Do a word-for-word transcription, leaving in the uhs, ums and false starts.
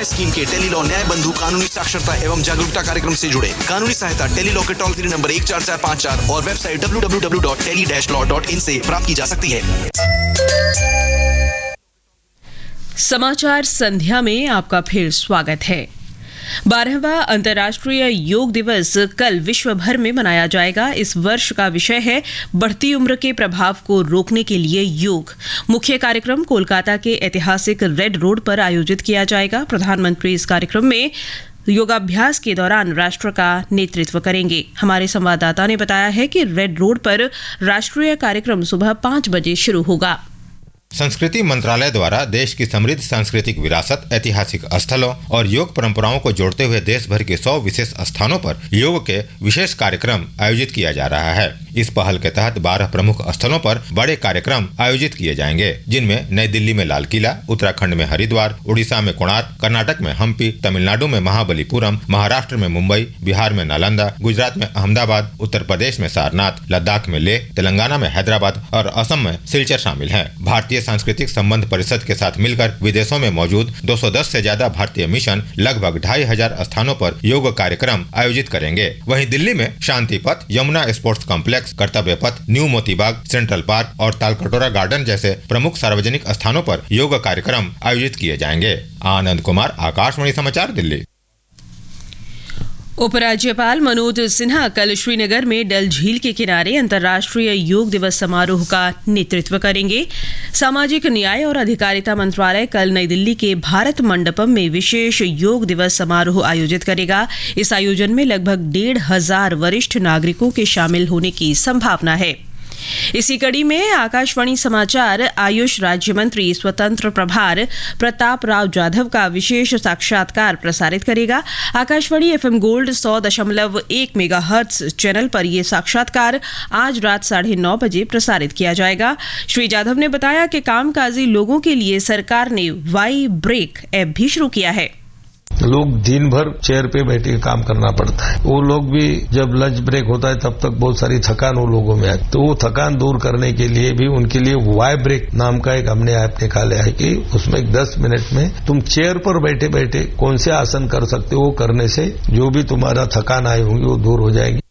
न्याय स्कीम के टेलीलॉ न्याय बंधु कानूनी साक्षरता एवं जागरूकता कार्यक्रम से जुड़े। कानूनी सहायता टेलीलॉ के टोल फ्री नंबर एक चार चार पाँच चार और website W W W dot tele dash law dot in से प्राप्त की जा सकती है। समाचार संध्या में आपका फिर स्वागत है। बारहवां अंतर्राष्ट्रीय योग दिवस कल विश्व भर में मनाया जाएगा। इस वर्ष का विषय है बढ़ती उम्र के प्रभाव को रोकने के लिए योग। मुख्य कार्यक्रम कोलकाता के ऐतिहासिक रेड रोड पर आयोजित किया जाएगा। प्रधानमंत्री इस कार्यक्रम में योगाभ्यास के दौरान राष्ट्र का नेतृत्व करेंगे। हमारे संवाददाता ने बताया है कि रेड रोड पर राष्ट्रीय कार्यक्रम सुबह पाँच बजे शुरू होगा। संस्कृति मंत्रालय द्वारा देश की समृद्ध सांस्कृतिक विरासत, ऐतिहासिक स्थलों और योग परंपराओं को जोड़ते हुए देश भर के सौ विशेष स्थानों पर योग के विशेष कार्यक्रम आयोजित किया जा रहा है। इस पहल के तहत बारह प्रमुख स्थलों पर बड़े कार्यक्रम आयोजित किए जाएंगे, जिनमें नई दिल्ली में लाल किला, उत्तराखंड में हरिद्वार, उड़ीसा में कोणार्क, कर्नाटक में हम्पी, तमिलनाडु में महाबलीपुरम, महाराष्ट्र में मुंबई, बिहार में नालंदा, गुजरात में अहमदाबाद, उत्तर प्रदेश में सारनाथ, लद्दाख में लेह, तेलंगाना में हैदराबाद और असम में सिलचर शामिल है। भारतीय सांस्कृतिक संबंध परिषद के साथ मिलकर विदेशों में मौजूद दो सौ दस से ज्यादा भारतीय मिशन लगभग ढाई हजार स्थानों पर योग कार्यक्रम आयोजित करेंगे। वहीं दिल्ली में शांति पथ, यमुना स्पोर्ट्स कॉम्प्लेक्स, कर्तव्य पथ, न्यू मोतीबाग, सेंट्रल पार्क और तालकटोरा गार्डन जैसे प्रमुख सार्वजनिक स्थानों पर योग कार्यक्रम आयोजित किए जाएंगे। आनंद कुमार, आकाशवाणी समाचार, दिल्ली। उपराज्यपाल मनोज सिन्हा कल श्रीनगर में डल झील के किनारे अंतर्राष्ट्रीय योग दिवस समारोह का नेतृत्व करेंगे। सामाजिक न्याय और अधिकारिता मंत्रालय कल नई दिल्ली के भारत मंडपम में विशेष योग दिवस समारोह आयोजित करेगा। इस आयोजन में लगभग डेढ़ हजार वरिष्ठ नागरिकों के शामिल होने की संभावना है। इसी कड़ी में आकाशवाणी समाचार आयुष राज्य मंत्री स्वतंत्र प्रभार प्रताप राव जाधव का विशेष साक्षात्कार प्रसारित करेगा। आकाशवाणी एफएम गोल्ड सौ दशमलव एक मेगाहर्ट्ज चैनल पर यह साक्षात्कार आज रात साढ़े नौ बजे प्रसारित किया जाएगा। श्री जाधव ने बताया कि कामकाजी लोगों के लिए सरकार ने वाई ब्रेक ऐप भी शुरू किया है। लोग दिन भर चेयर पे बैठे काम करना पड़ता है। वो लोग भी जब लंच ब्रेक होता है तब तक बहुत सारी थकान वो लोगों में आती, तो वो थकान दूर करने के लिए भी उनके लिए वाई ब्रेक नाम का एक हमने ऐप निकाला है कि उसमें दस मिनट में तुम चेयर पर बैठे बैठे कौन से आसन कर सकते हो, वो करने से जो भी तुम्हारा थकान आई होगी वो दूर हो जाएगी।